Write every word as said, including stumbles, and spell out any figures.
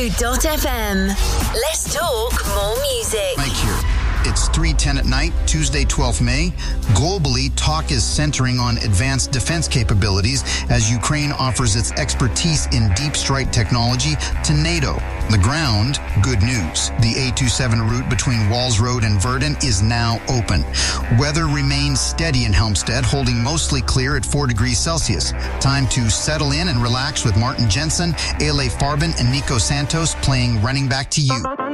Malibu dot f m. Let's talk more music. Mike here. It's three ten at night, Tuesday, twelfth of May. Globally, talk is centering on advanced defense capabilities as Ukraine offers its expertise in deep strike technology to NATO. The ground, good news. The A twenty-seven route between Walls Road and Verdun is now open. Weather remains steady in Helmstedt, holding mostly clear at four degrees Celsius. Time to settle in and relax with Martin Jensen, Ale Farben, and Nico Santos playing Running Back to You.